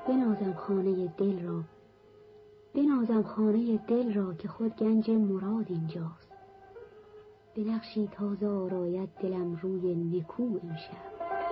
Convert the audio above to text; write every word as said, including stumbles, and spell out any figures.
بنازم خانه دل را، بنازم خانه دل را که خود گنج مراد اینجاست. به نقشی تازه آراید دلم روی نکو امشب.